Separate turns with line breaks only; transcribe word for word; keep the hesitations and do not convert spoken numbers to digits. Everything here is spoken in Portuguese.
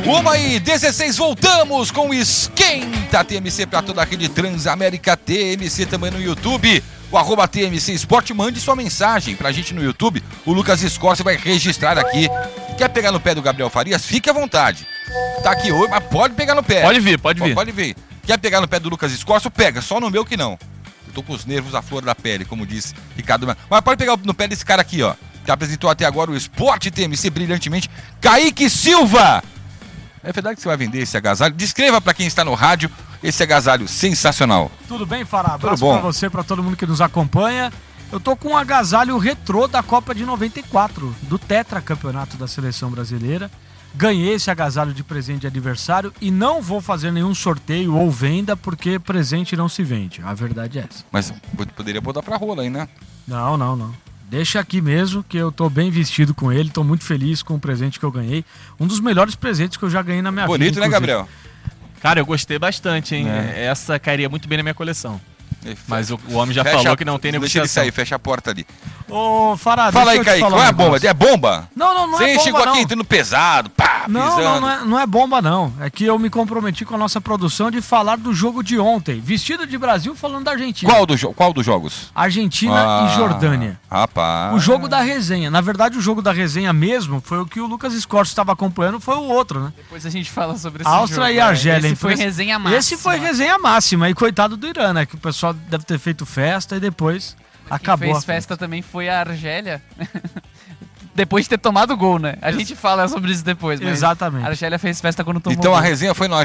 Uma e dezesseis, voltamos com o Esquenta T M C para toda a rede Transamérica T M C, também no YouTube, o arroba T M C Esporte. Mande sua mensagem pra gente no YouTube, o Lucas Escorce vai registrar aqui. Quer pegar no pé do Gabriel Farias? Fique à vontade. Tá aqui hoje, mas pode pegar no pé.
Pode vir, pode vir.
Pode vir. Quer pegar no pé do Lucas Escorce? Pega, só no meu que não. Eu tô com os nervos à flor da pele, como disse Ricardo. Mas pode pegar no pé desse cara aqui, ó, que apresentou até agora o Esporte T M C brilhantemente, Kaique Silva. É verdade que você vai vender esse agasalho? Descreva para quem está no rádio esse agasalho sensacional.
Tudo bem, Fará? Abraço para você, para todo mundo que nos acompanha. Eu tô com um agasalho retrô da Copa de noventa e quatro, do tetracampeonato da Seleção Brasileira. Ganhei esse agasalho de presente de aniversário e não vou fazer nenhum sorteio ou venda, porque presente não se vende. A verdade é essa.
Mas poderia botar pra rola aí, né?
Não, não, não. Deixa aqui mesmo, que eu tô bem vestido com ele, tô muito feliz com o presente que eu ganhei. Um dos melhores presentes que eu já ganhei na minha
Bonito,
vida.
Bonito, né, Gabriel?
Cara, eu gostei bastante, hein?
É.
Essa cairia muito bem na minha coleção. Mas o, o homem já
fecha,
falou que não tem negociação.
Deixa ele sair, fecha a porta ali.
Ô, Fará,
fala aí, Kaique, qual é a bomba? É bomba?
Não, não, não
Você
é bomba,
chegou
não.
aqui entrando pesado, pá,
não,
pisando.
Não, não é, não é bomba, não. É que eu me comprometi com a nossa produção de falar do jogo de ontem. Vestido de Brasil falando da Argentina.
Qual, do jo- qual dos jogos?
Argentina
ah,
e Jordânia.
Rapaz.
O jogo da resenha. Na verdade, o jogo da resenha mesmo foi o que o Lucas Escorce estava acompanhando, foi o outro, né?
Depois a gente fala sobre esse
Áustria
jogo.
e Argélia.
Esse foi
Então,
resenha máxima.
Esse foi resenha máxima. E coitado do Irã, né? Que o pessoal deve ter feito festa e depois acabou.
Quem fez festa também foi a Argélia. Depois de ter tomado gol, né? A gente fala sobre isso depois. Mas
Exatamente.
A Argélia fez festa quando tomou
Então
gol.
a resenha foi no